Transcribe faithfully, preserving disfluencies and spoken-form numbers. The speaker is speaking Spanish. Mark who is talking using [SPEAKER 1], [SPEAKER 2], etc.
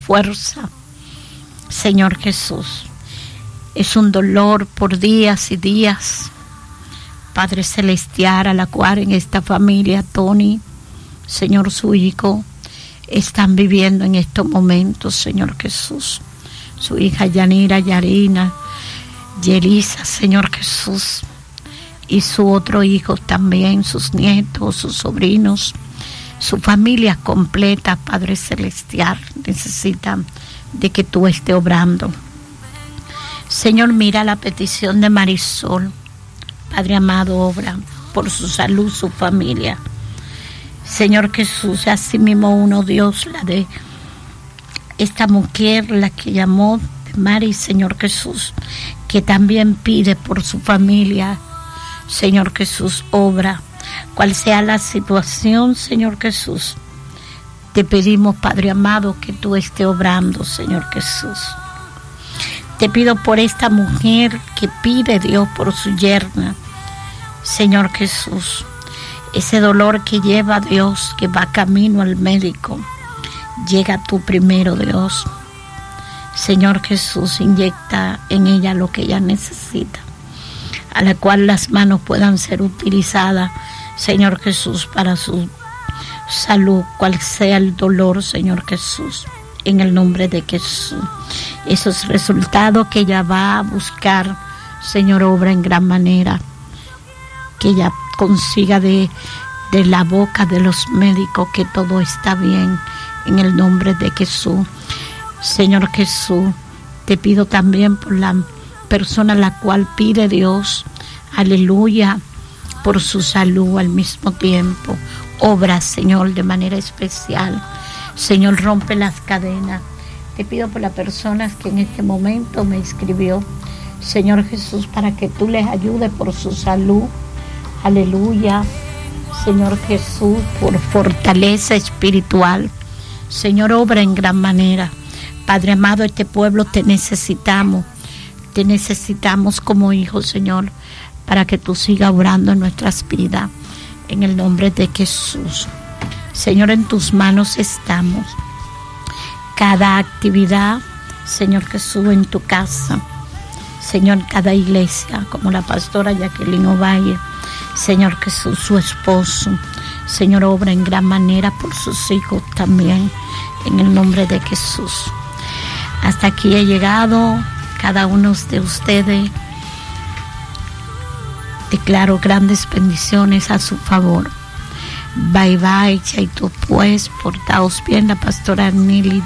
[SPEAKER 1] fuerza, Señor Jesús. Es un dolor por días y días, Padre Celestial, a la cual en esta familia, Tony, Señor, su hijo, están viviendo en estos momentos, Señor Jesús. Su hija Yanira, Yarina, Yelisa, Señor Jesús, y su otro hijo también, sus nietos, sus sobrinos, su familia completa, Padre Celestial, necesitan de que tú estés obrando. Señor, mira la petición de Marisol. Padre amado, obra por su salud, su familia. Señor Jesús, así mismo uno, Dios, la de esta mujer, la que llamó Mari, Señor Jesús, que también pide por su familia. Señor Jesús, obra, cual sea la situación, Señor Jesús. Te pedimos, Padre amado, que tú estés obrando, Señor Jesús. Te pido por esta mujer que pide, Dios, por su yerna, Señor Jesús. Ese dolor que lleva, Dios, que va camino al médico, llega tú primero, Dios. Señor Jesús, inyecta en ella lo que ella necesita, a la cual las manos puedan ser utilizadas, Señor Jesús, para su salud, cual sea el dolor, Señor Jesús, en el nombre de Jesús. Esos resultados que ella va a buscar, Señor, obra en gran manera, que ella consiga de, de la boca de los médicos que todo está bien, en el nombre de Jesús. Señor Jesús, te pido también por la persona a la cual pide Dios, aleluya, por su salud al mismo tiempo. Obra, Señor, de manera especial. Señor, rompe las cadenas. Te pido por las personas que en este momento me escribió, Señor Jesús, para que tú les ayudes por su salud. Aleluya, Señor Jesús, por fortaleza espiritual. Señor, obra en gran manera. Padre amado, este pueblo te necesitamos. Te necesitamos como hijos, Señor, para que tú sigas obrando en nuestras vidas. En el nombre de Jesús. Señor, en tus manos estamos. Cada actividad, Señor Jesús, en tu casa. Señor, cada iglesia, como la pastora Jacqueline Ovalle. Señor Jesús, su esposo. Señor, obra en gran manera por sus hijos también. En el nombre de Jesús. Hasta aquí he llegado. Cada uno de ustedes, declaro grandes bendiciones a su favor. Bye bye, chaito pues, portaos bien. La pastora Nelly